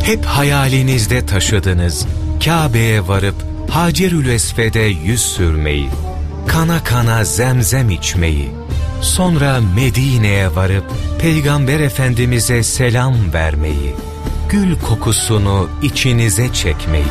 Hep hayalinizde taşıdınız, Kabe'ye varıp Hacerül Esved'e yüz sürmeyi, kana kana zemzem içmeyi, sonra Medine'ye varıp Peygamber Efendimiz'e selam vermeyi, gül kokusunu içinize çekmeyi.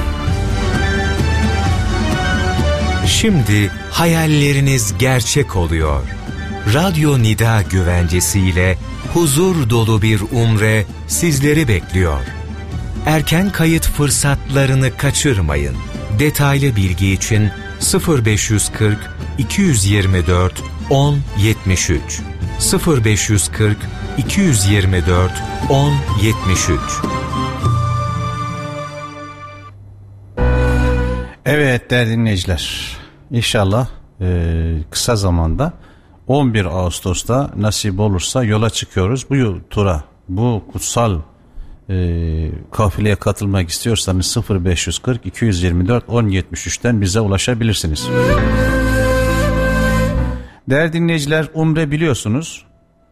Şimdi hayalleriniz gerçek oluyor. Radyo Nida güvencesiyle huzur dolu bir umre sizleri bekliyor. Erken kayıt fırsatlarını kaçırmayın. Detaylı bilgi için 0540 224 1073 0540 224 1073. Evet değerli dinleyiciler, İnşallah kısa zamanda 11 Ağustos'ta nasip olursa yola çıkıyoruz. Bu tura, bu kutsal kafileye katılmak istiyorsanız 0540 224 1073'ten bize ulaşabilirsiniz. Değerli dinleyiciler, umre biliyorsunuz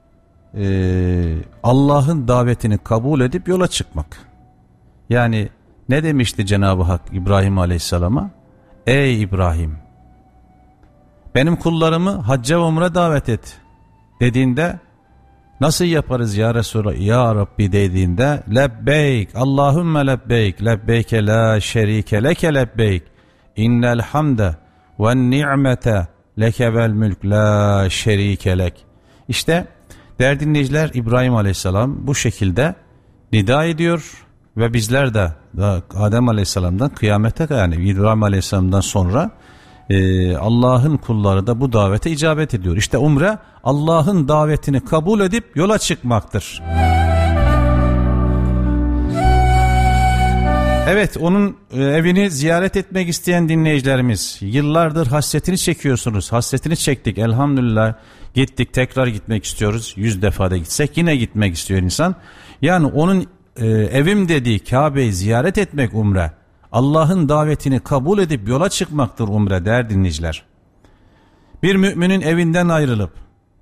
Allah'ın davetini kabul edip yola çıkmak. Yani ne demişti Cenab-ı Hak İbrahim Aleyhisselam'a? Ey İbrahim, benim kullarımı hacca ve umre davet et dediğinde, nasıl yaparız ya Resulallah, ya Rabbi dediğinde, lebbeyk, Allahümme lebbeyk, lebbeyke la şerike leke lebbeyk, innel hamde ve ni'mete leke vel mülk la şerike lek. İşte değerli dinleyiciler, İbrahim Aleyhisselam bu şekilde nida ediyor ve bizler de Adem Aleyhisselam'dan kıyamete, yani İbrahim Aleyhisselam'dan sonra Allah'ın kulları da bu davete icabet ediyor. İşte umre Allah'ın davetini kabul edip yola çıkmaktır. Evet, onun evini ziyaret etmek isteyen dinleyicilerimiz, yıllardır hasretini çekiyorsunuz. Hasretini çektik elhamdülillah, gittik, tekrar gitmek istiyoruz. 100 defa da gitsek yine gitmek istiyor insan. Yani onun evim dediği Kabe'yi ziyaret etmek umre. Allah'ın davetini kabul edip yola çıkmaktır umre değerli dinleyiciler. Bir müminin evinden ayrılıp,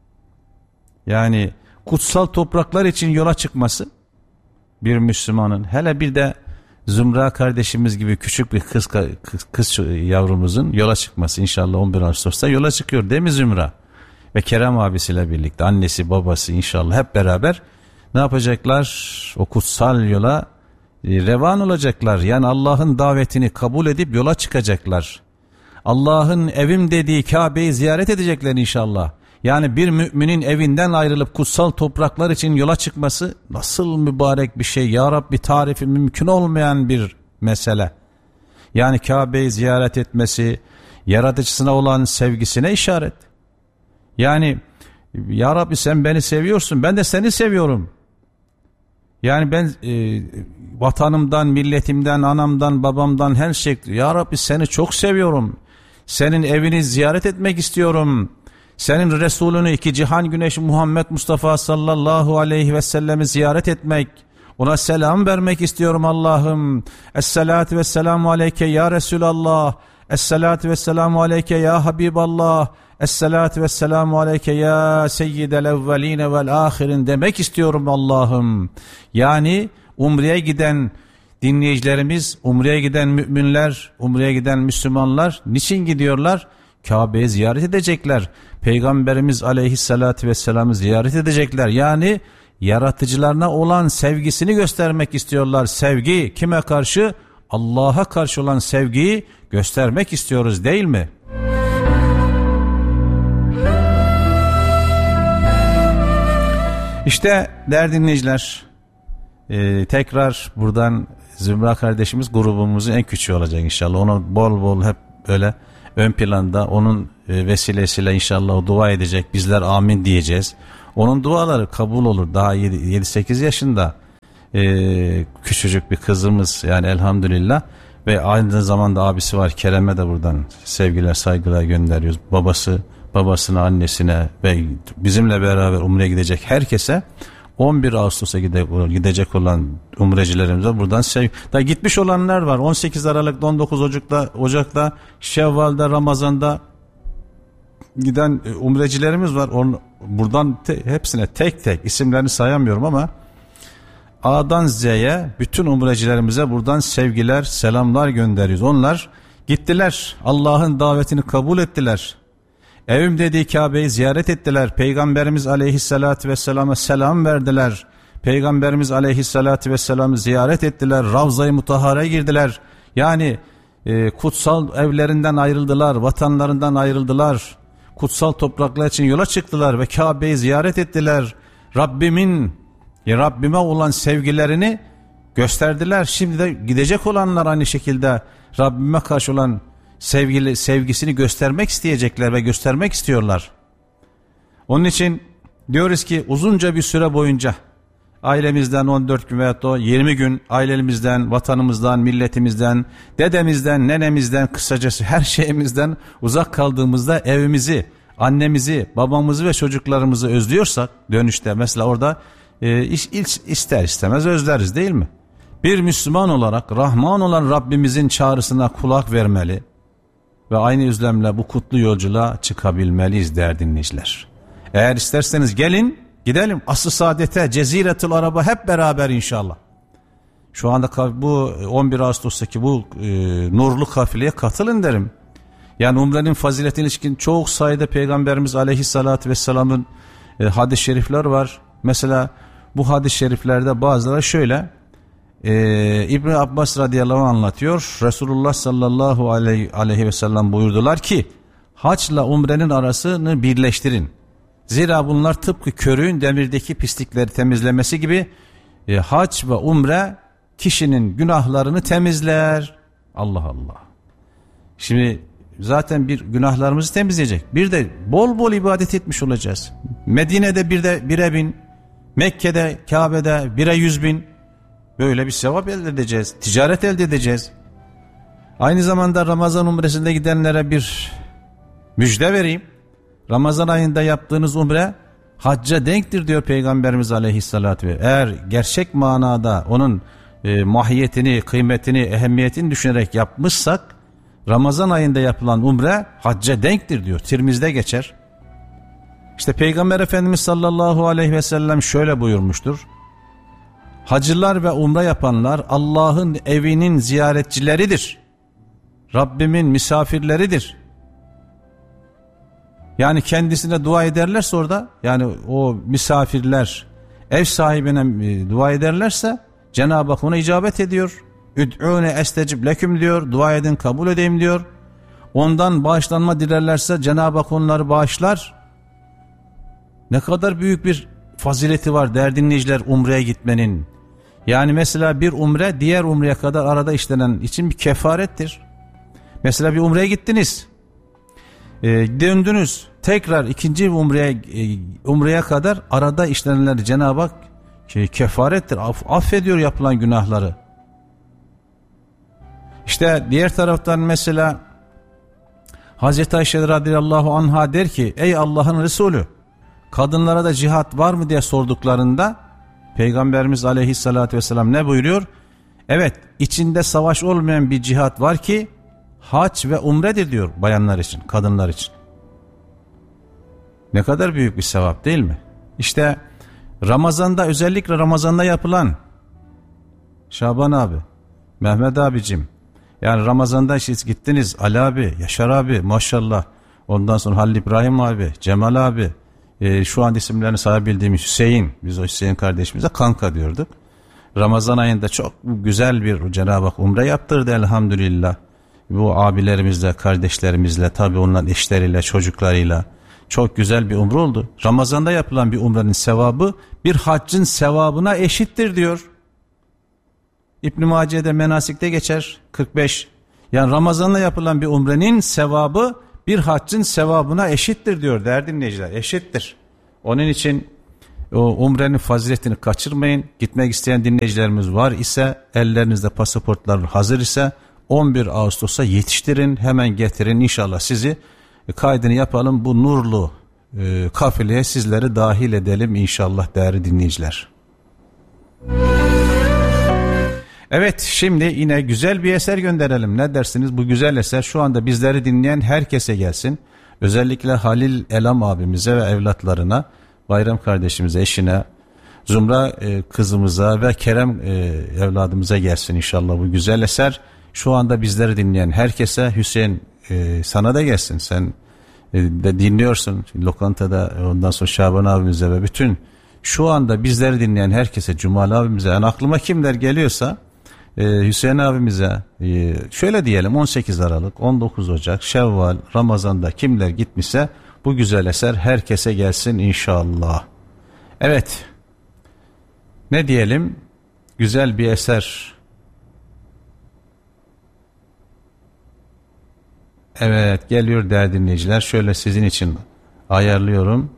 yani kutsal topraklar için yola çıkması, bir Müslümanın, hele bir de Zümra kardeşimiz gibi küçük bir kız yavrumuzun yola çıkması, inşallah 11 Ağustos'ta yola çıkıyor değil mi Zümra? Ve Kerem abisiyle birlikte, annesi babası inşallah hep beraber ne yapacaklar? O kutsal yola revan olacaklar. Yani Allah'ın davetini kabul edip yola çıkacaklar. Allah'ın evim dediği Kabe'yi ziyaret edecekler inşallah. Yani bir müminin evinden ayrılıp kutsal topraklar için yola çıkması nasıl mübarek bir şey ya Rabbi, tarifi mümkün olmayan bir mesele. Yani Kabe'yi ziyaret etmesi yaratıcısına olan sevgisine işaret. Yani ya Rabbi sen beni seviyorsun, ben de seni seviyorum. Yani ben vatanımdan, milletimden, anamdan, babamdan her şey, ya Rabbi seni çok seviyorum. Senin evini ziyaret etmek istiyorum. Senin Resulünü, iki cihan güneşi Muhammed Mustafa sallallahu aleyhi ve sellemi ziyaret etmek, ona selam vermek istiyorum Allah'ım. Esselatu vesselamu aleyke ya Resulallah. Esselatu vesselamu aleyke ya Habiballah. Esselatu vesselamu aleyke ya seyyidel evveline vel ahirin demek istiyorum Allah'ım. Yani umreye giden dinleyicilerimiz, umreye giden müminler, umreye giden Müslümanlar niçin gidiyorlar? Kabe'yi ziyaret edecekler. Peygamberimiz aleyhissalatü vesselam'ı ziyaret edecekler. Yani yaratıcılarına olan sevgisini göstermek istiyorlar. Sevgi kime karşı? Allah'a karşı olan sevgiyi göstermek istiyoruz değil mi? İşte değerli dinleyiciler, tekrar buradan Zümra kardeşimiz grubumuzun en küçüğü olacak inşallah. Onu bol bol hep böyle ön planda, onun vesilesiyle inşallah o dua edecek. Bizler amin diyeceğiz. Onun duaları kabul olur. Daha 7-8 yaşında küçücük bir kızımız yani elhamdülillah. Ve aynı zamanda abisi var, Kerem'e de buradan sevgiler, saygılar gönderiyoruz. Babasına, annesine ve bizimle beraber umreye gidecek herkese, 11 Ağustos'a gidecek olan umrecilerimize buradan da gitmiş olanlar var. 18 Aralık'ta, 19 Ocak'ta, Şevval'de, Ramazan'da giden umrecilerimiz var. Buradan hepsine tek tek isimlerini sayamıyorum ama A'dan Z'ye bütün umrecilerimize buradan sevgiler, selamlar gönderiyoruz. Onlar gittiler, Allah'ın davetini kabul ettiler. Evim dediği Kabe'yi ziyaret ettiler. Peygamberimiz aleyhissalatü vesselama selam verdiler. Peygamberimiz aleyhissalatü vesselam'ı ziyaret ettiler. Ravza-i Mutahhara'ya girdiler. Yani kutsal evlerinden ayrıldılar, vatanlarından ayrıldılar. Kutsal topraklar için yola çıktılar ve Kabe'yi ziyaret ettiler. Rabbime olan sevgilerini gösterdiler. Şimdi de gidecek olanlar aynı şekilde Rabbime karşı olan sevgisini göstermek isteyecekler ve göstermek istiyorlar. Onun için diyoruz ki uzunca bir süre boyunca ailemizden 14 gün veyahut da 20 gün ailemizden, vatanımızdan, milletimizden, dedemizden, nenemizden, kısacası her şeyimizden uzak kaldığımızda evimizi, annemizi, babamızı ve çocuklarımızı özlüyorsak dönüşte mesela orada ister istemez özleriz değil mi? Bir Müslüman olarak Rahman olan Rabbimizin çağrısına kulak vermeli ve aynı özlemle bu kutlu yolculuğa çıkabilmeliyiz değerli dinleyiciler. Eğer isterseniz gelin gidelim Asr-ı Saadet'e, Ceziretül Arab'a hep beraber inşallah. Şu anda bu 11 Ağustos'taki bu nurlu kafileye katılın derim. Yani umrenin faziletine ilişkin çok sayıda Peygamberimiz Aleyhisselatü Vesselam'ın hadis-i şerifler var. Mesela bu hadis-i şeriflerde bazıları şöyle, İbn Abbas radıyallahu anh anlatıyor. Resulullah sallallahu aleyhi ve sellem buyurdular ki haçla umrenin arasını birleştirin. Zira bunlar tıpkı körüğün demirdeki pislikleri temizlemesi gibi hac ve umre kişinin günahlarını temizler. Allah Allah. Şimdi zaten bir günahlarımızı temizleyecek. Bir de bol bol ibadet etmiş olacağız. Medine'de bire 1000, Mekke'de, Kabe'de 1'e 100.000. Böyle bir sevap elde edeceğiz. Ticaret elde edeceğiz. Aynı zamanda Ramazan umresinde gidenlere bir müjde vereyim. Ramazan ayında yaptığınız umre hacca denktir diyor Peygamberimiz Aleyhisselatü Vesselam. Eğer gerçek manada onun mahiyetini, kıymetini, ehemmiyetini düşünerek yapmışsak Ramazan ayında yapılan umre hacca denktir diyor. Tirmiz'de geçer. İşte Peygamber Efendimiz sallallahu aleyhi ve sellem şöyle buyurmuştur. Hacılar ve umre yapanlar Allah'ın evinin ziyaretçileridir. Rabbimin misafirleridir. Yani kendisine dua ederlerse orada, yani o misafirler ev sahibine dua ederlerse Cenab-ı Hak ona icabet ediyor. Üd'ûne estecib leküm diyor. Dua edin kabul edeyim diyor. Ondan bağışlanma dilerlerse Cenab-ı Hak onları bağışlar. Ne kadar büyük bir fazileti var değerli dinleyiciler umreye gitmenin. Yani mesela bir umre diğer umreye kadar arada işlenen için bir kefarettir. Mesela bir umreye gittiniz. Döndünüz. Tekrar ikinci umreye kadar arada işlenenler Cenab-ı Hak kefarettir. Affediyor yapılan günahları. İşte diğer taraftan mesela Hazreti Ayşe radıyallahu anha der ki ey Allah'ın Resulü kadınlara da cihat var mı diye sorduklarında Peygamberimiz aleyhissalatü vesselam ne buyuruyor? Evet, içinde savaş olmayan bir cihat var ki hac ve umredir diyor bayanlar için, kadınlar için. Ne kadar büyük bir sevap değil mi? İşte Ramazan'da, özellikle Ramazan'da yapılan Şaban abi, Mehmet abicim, yani Ramazan'da siz gittiniz, Ali abi, Yaşar abi maşallah, ondan sonra Halil İbrahim abi, Cemal abi, şu an isimlerini sayabildiğimiz Hüseyin, biz o Hüseyin kardeşimize kanka diyorduk. Ramazan ayında çok güzel bir Cenab-ı Hak umre yaptırdı elhamdülillah. Bu abilerimizle, kardeşlerimizle, tabi onların eşleriyle, çocuklarıyla çok güzel bir umre oldu. Ramazan'da yapılan bir umrenin sevabı bir haccın sevabına eşittir diyor. İbn-i Mace'de menasikte geçer 45. Yani Ramazan'da yapılan bir umrenin sevabı bir haccın sevabına eşittir diyor değerli dinleyiciler. Eşittir. Onun için o umrenin faziletini kaçırmayın. Gitmek isteyen dinleyicilerimiz var ise, ellerinizde pasaportlar hazır ise 11 Ağustos'a yetiştirin, hemen getirin. İnşallah sizi kaydını yapalım. Bu nurlu kafileye sizleri dahil edelim inşallah değerli dinleyiciler. Evet, şimdi yine güzel bir eser gönderelim. Ne dersiniz? Bu güzel eser şu anda bizleri dinleyen herkese gelsin. Özellikle Halil Elam abimize ve evlatlarına, Bayram kardeşimize, eşine, Zumra kızımıza ve Kerem evladımıza gelsin inşallah bu güzel eser. Şu anda bizleri dinleyen herkese, Hüseyin sana da gelsin. Sen de dinliyorsun lokantada, ondan sonra Şaban abimize ve bütün şu anda bizleri dinleyen herkese, Cumali abimize, yani aklıma kimler geliyorsa Hüseyin abimize şöyle diyelim, 18 Aralık, 19 Ocak, Şevval, Ramazan'da kimler gitmişse bu güzel eser herkese gelsin inşallah. Evet, ne diyelim, güzel bir eser. Evet, geliyor değerli dinleyiciler, şöyle sizin için ayarlıyorum.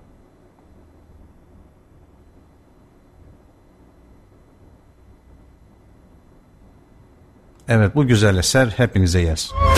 Evet, bu güzel eser hepinize gelsin.